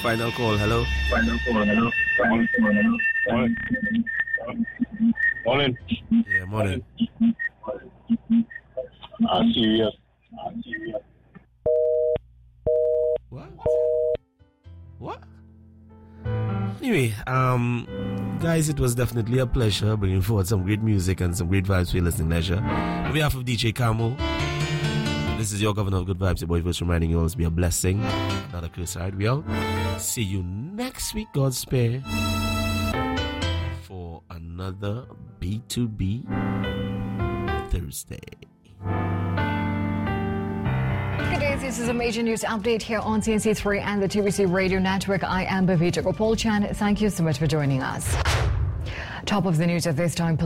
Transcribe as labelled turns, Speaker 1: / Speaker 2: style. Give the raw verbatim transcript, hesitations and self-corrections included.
Speaker 1: final call. Hello.
Speaker 2: Final call. Hello. Morning. Morning. Morning.
Speaker 1: Yeah, morning.
Speaker 2: Ah, serious.
Speaker 1: What? What? Anyway, um, guys, it was definitely a pleasure bringing forward some great music and some great vibes for your listening leisure. On behalf of D J Camo, this is your governor of good vibes, your boy Voice, reminding you always be a blessing, not a curse. Alright, we out. See you next week, God's spare, for another B two B Thursday.
Speaker 3: Good day, this is a major news update here on C N C three and the T V C Radio Network. I am Bhavita Gopal Chan. Thank you so much for joining us. Top of the news at this time.